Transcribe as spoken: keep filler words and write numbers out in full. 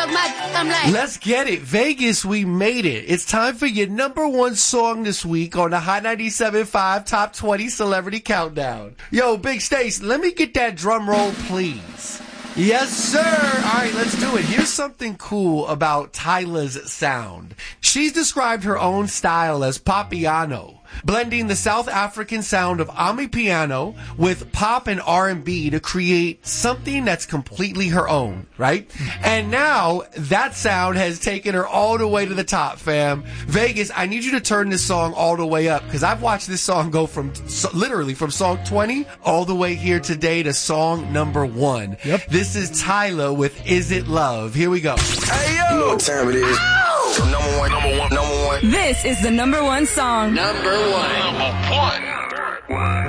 suck my I'm like. Let's get it. Vegas, we made it. It's time for your number one song this week on the Hot ninety-seven point five Top twenty Celebrity Countdown. Yo, Big Stace, let me get that drum roll, please. Yes, sir. All right, let's do it. Here's something cool about Tyla's sound. She's described her own style as Popiano, blending the South African sound of Amapiano with pop and R and B to create something that's completely her own, right? And now that sound has taken her all the way to the top, fam. Vegas, I need you to turn this song all the way up because I've watched this song go from so, literally from song twenty all the way here today to song number one. Yep. This is Tyla with Is It Love. Here we go. Hey, yo! You know what time it is. So number one, number one, number one. This is the number one song. Number one. Number one.